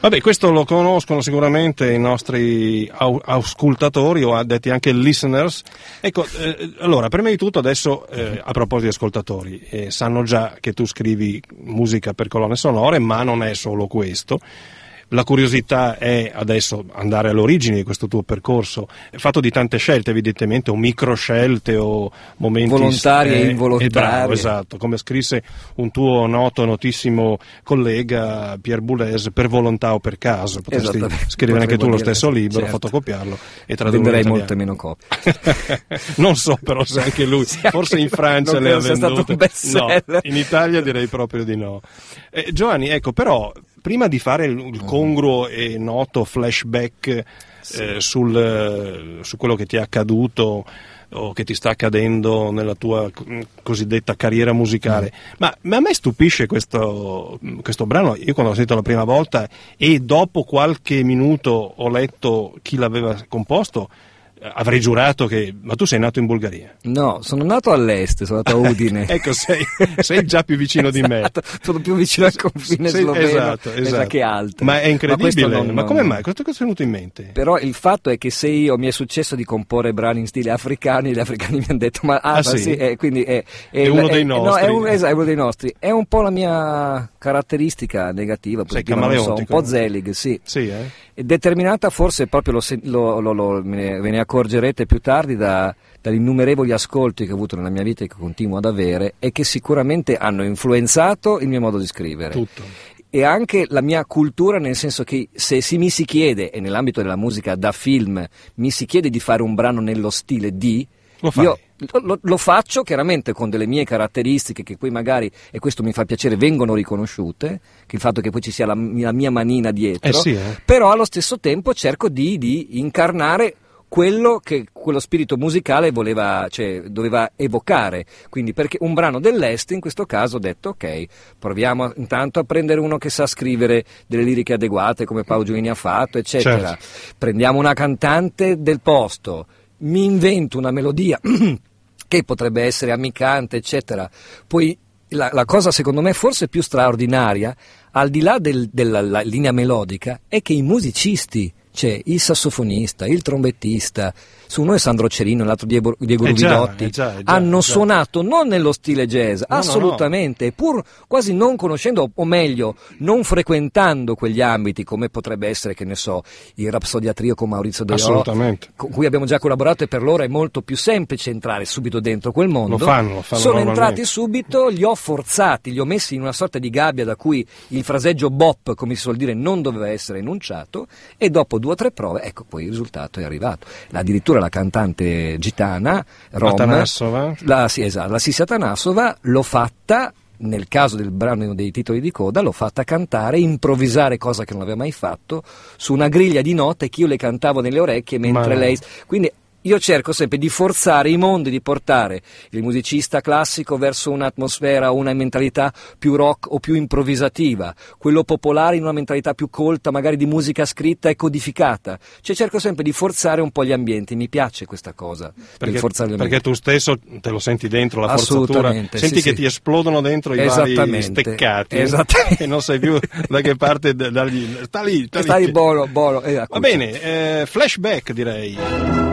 Vabbè, questo lo conoscono sicuramente i nostri ascoltatori, o detti anche listeners. Ecco, allora, prima di tutto adesso, a proposito di ascoltatori, sanno già che tu scrivi musica per colonne sonore, ma non è solo questo. La curiosità è adesso andare all'origine di questo tuo percorso, è fatto di tante scelte evidentemente, o micro scelte o momenti volontarie e involontarie. Bravo, esatto, come scrisse un tuo notissimo collega Pierre Boulez, per volontà o per caso. Potresti scrivere anche tu lo stesso libro, certo, fotocopiarlo e tradurlo. Venderei molte meno copie. Non so però se anche lui, forse in Francia le ha vendute. No, in Italia direi proprio di no. Giovanni, ecco, però prima di fare il congruo e noto flashback su quello che ti è accaduto o che ti sta accadendo nella tua cosiddetta carriera musicale, ma a me stupisce questo brano. Io quando l'ho sentito la prima volta e dopo qualche minuto ho letto chi l'aveva composto, avrei giurato che... Ma tu sei nato in Bulgaria? No, sono nato all'est, sono nato a Udine. Ecco, sei già più vicino di me. Sono più vicino al confine sloveno, esatto. che altro. Ma è incredibile, ma come mai? Questo che è venuto in mente? Però il fatto è che se mi è successo di comporre brani in stile africani, gli africani mi hanno detto sì, quindi è uno dei nostri. No, è uno dei nostri. È un po' la mia caratteristica negativa, sei camaleontico, un po' zelig, sì. Sì, determinata forse proprio ve ne accorgerete più tardi dagli innumerevoli ascolti che ho avuto nella mia vita e che continuo ad avere, e che sicuramente hanno influenzato il mio modo di scrivere. Tutto. E anche la mia cultura, nel senso che se mi si chiede, e nell'ambito della musica da film mi si chiede di fare un brano nello stile di, io lo faccio chiaramente con delle mie caratteristiche che poi magari, e questo mi fa piacere, vengono riconosciute, che il fatto che poi ci sia la mia manina dietro, però allo stesso tempo cerco di incarnare quello che quello spirito musicale doveva evocare. Quindi, perché un brano dell'est, in questo caso ho detto ok, proviamo intanto a prendere uno che sa scrivere delle liriche adeguate come Paolo Giovini ha fatto, eccetera. Certo. Prendiamo una cantante del posto, mi invento una melodia che potrebbe essere ammiccante, eccetera. Poi la cosa secondo me forse più straordinaria, al di là della linea melodica, è che i musicisti, c'è il sassofonista, il trombettista, su uno è Sandro Cerino, l'altro Diego Rubidotti, hanno suonato non nello stile jazz, assolutamente, pur quasi non conoscendo, o meglio, non frequentando quegli ambiti, come potrebbe essere, che ne so, il Rapsodia Trio con Maurizio Deò, con cui abbiamo già collaborato, e per loro è molto più semplice entrare subito dentro quel mondo. Lo fanno sono entrati subito, li ho forzati, li ho messi in una sorta di gabbia da cui il fraseggio bop, come si suol dire, non doveva essere enunciato, e dopo 2 o 3 prove, ecco, poi il risultato è arrivato. Addirittura la cantante gitana Rom, Atanassova, la Sissi Atanassova, l'ho fatta, nel caso del brano dei titoli di coda, l'ho fatta cantare, improvvisare, cosa che non aveva mai fatto, su una griglia di note che io le cantavo nelle orecchie mentre lei... Quindi io cerco sempre di forzare i mondi, di portare il musicista classico verso un'atmosfera, una mentalità più rock o più improvvisativa, quello popolare in una mentalità più colta, magari di musica scritta e codificata. Cioè cerco sempre di forzare un po' gli ambienti, mi piace questa cosa. Perché tu stesso te lo senti dentro, la forzatura, senti che ti esplodono dentro i vari steccati e non sai più da che parte dargli. Sta lì. Buono. Va bene, flashback direi.